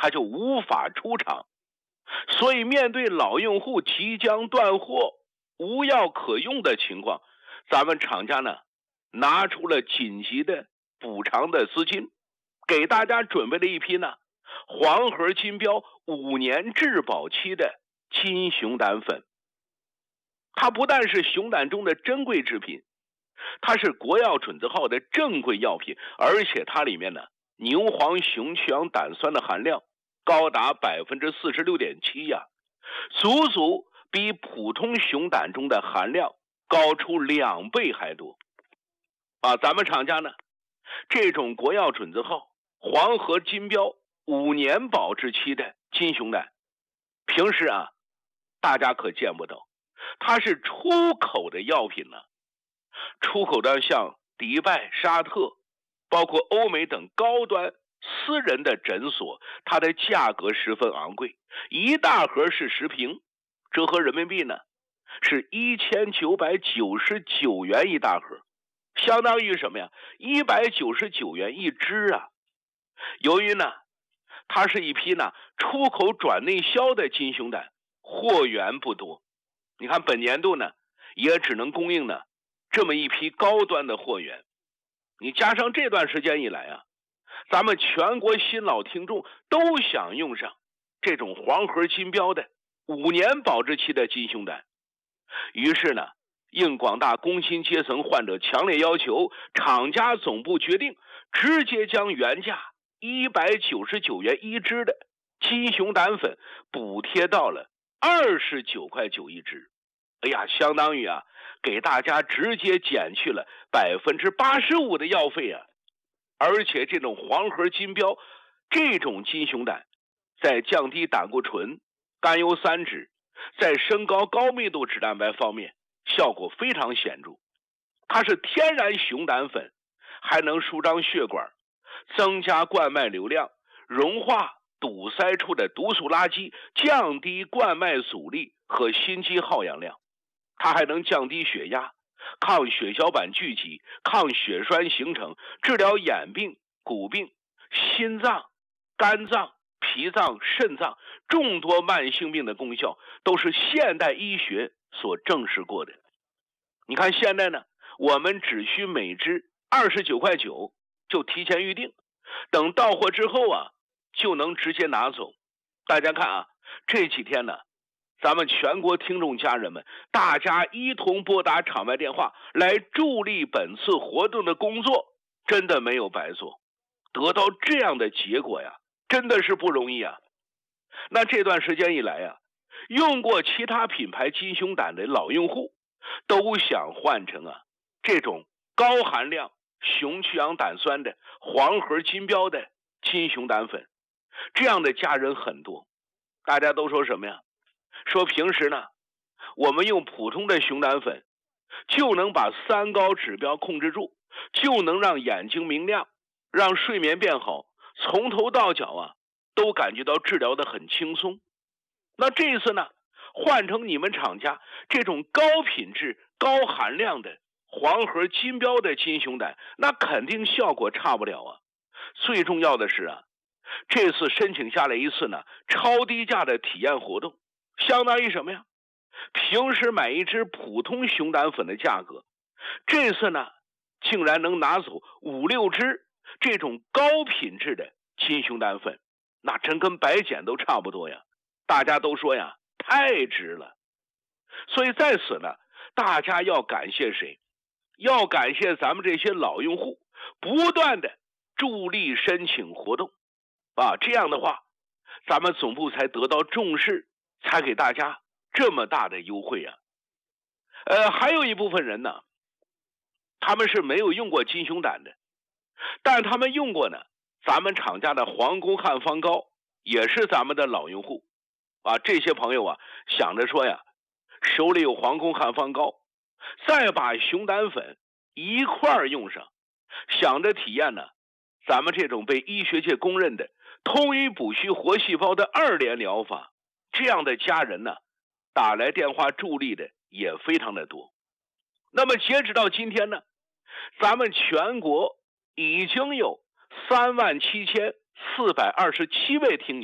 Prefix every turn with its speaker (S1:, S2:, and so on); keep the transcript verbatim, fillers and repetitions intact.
S1: 他就无法出厂。所以面对老用户即将断货、无药可用的情况，咱们厂家呢拿出了紧急的补偿的资金，给大家准备了一批呢黄河金标五年质保期的金熊胆粉。它不但是熊胆中的珍贵制品，它是国药准字号的正规药品，而且它里面呢牛黄熊去氧胆酸的含量高达 百分之四十六点七 呀，足足比普通熊胆中的含量高出两倍还多。啊，咱们厂家呢，这种国药准字号黄河金标五年保质期的金熊胆，平时啊大家可见不到，它是出口的药品呢。出口的像迪拜、沙特，包括欧美等高端私人的诊所，它的价格十分昂贵，一大盒是十瓶，折合人民币呢是一千九百九十九元一大盒，相当于什么呀？一百九十九元一支啊。由于呢它是一批呢出口转内销的金熊胆，货源不多，你看本年度呢也只能供应呢这么一批高端的货源。你加上这段时间以来啊，咱们全国新老听众都想用上这种黄河金标的五年保质期的金熊胆，于是呢应广大工薪阶层患者强烈要求，厂家总部决定直接将原价一百九十九元一支的金熊胆粉补贴到了二十九块九一支。哎呀，相当于啊给大家直接减去了 百分之八十五 的药费啊。而且这种黄河金标这种金熊胆在降低胆固醇、甘油三酯，在升高高密度脂蛋白方面效果非常显著。它是天然熊胆粉，还能舒张血管，增加冠脉流量，融化堵塞处的毒素垃圾，降低冠脉阻力和心肌耗氧量。它还能降低血压，抗血小板聚集，抗血栓形成，治疗眼病、骨病、心脏、肝脏、脾脏、肾脏众多慢性病的功效都是现代医学所证实过的。你看现在呢，我们只需每支二十九块九就提前预定，等到货之后啊就能直接拿走。大家看啊，这几天呢咱们全国听众家人们，大家一同拨打场外电话来助力本次活动的工作，真的没有白做，得到这样的结果呀，真的是不容易啊。那这段时间以来啊，用过其他品牌金熊胆的老用户都想换成啊这种高含量熊去氧胆酸的黄河金标的金熊胆粉，这样的家人很多。大家都说什么呀？说平时呢我们用普通的熊胆粉就能把三高指标控制住，就能让眼睛明亮，让睡眠变好，从头到脚啊都感觉到治疗的很轻松。那这一次呢换成你们厂家这种高品质高含量的黄河金标的金熊胆，那肯定效果差不了啊。最重要的是啊，这次申请下来一次呢超低价的体验活动，相当于什么呀？平时买一支普通熊胆粉的价格，这次呢竟然能拿走五六支这种高品质的金熊胆粉，那真跟白捡都差不多呀。大家都说呀太值了。所以在此呢大家要感谢谁？要感谢咱们这些老用户不断的助力申请活动啊，这样的话咱们总部才得到重视，才给大家这么大的优惠啊。呃，还有一部分人呢，他们是没有用过金熊胆的，但他们用过呢咱们厂家的黄宫汉方膏，也是咱们的老用户啊。这些朋友啊想着说呀，手里有黄宫汉方膏，再把熊胆粉一块儿用上，想着体验呢咱们这种被医学界公认的通于补虚活细胞的二联疗法，这样的家人呢打来电话助力的也非常的多。那么截止到今天呢，咱们全国已经有三万七千四百二十七位听友